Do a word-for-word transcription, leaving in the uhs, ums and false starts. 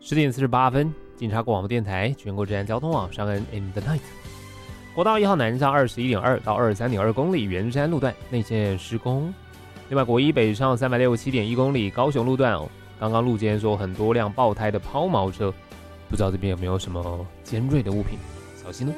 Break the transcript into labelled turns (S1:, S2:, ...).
S1: 十点四十八分，警察广播电台全国治安交通网上恩 in the night。国道一号南上二十一点二到二十三点二公里，圆山路段内线施工。另外，国一北上三百六十七点一公里，高雄路段哦，刚刚路肩说很多辆爆胎的抛锚车，不知道这边有没有什么尖锐的物品，小心哦。